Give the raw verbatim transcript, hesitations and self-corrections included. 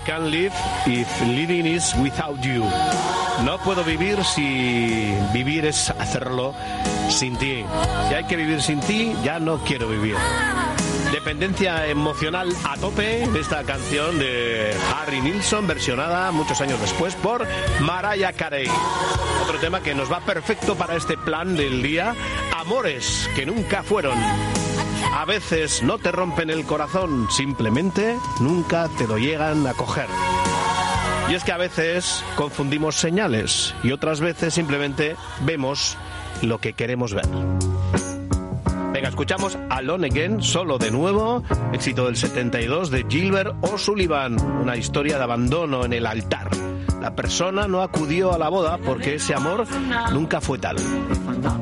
can't live if living is without you. No puedo vivir si vivir es hacerlo sin ti. Si hay que vivir sin ti, ya no quiero vivir. Dependencia emocional a tope en esta canción de Harry Nilsson, versionada muchos años después por Mariah Carey. Otro tema que nos va perfecto para este plan del día: amores que nunca fueron. A veces no te rompen el corazón, simplemente nunca te lo llegan a coger. Y es que a veces confundimos señales y otras veces simplemente vemos lo que queremos ver. Venga, escuchamos Alone Again, solo de nuevo, éxito del setenta y dos de Gilbert O'Sullivan, una historia de abandono en el altar. La persona no acudió a la boda porque ese amor nunca fue tal.